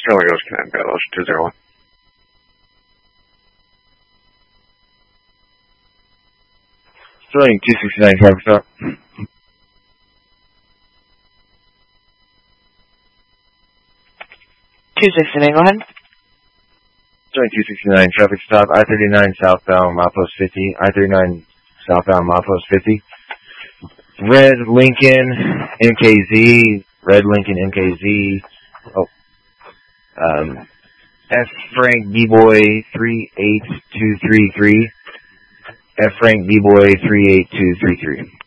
Skylar Ghost Command Battle, 201. Sterling 269, traffic stop. 269, go ahead. Sterling 269, traffic stop, I-39 southbound, milepost 50. I-39 southbound, milepost 50. Red Lincoln MKZ, Red Lincoln MKZ. F Frank B-Boy 38233. F Frank B-Boy 38233.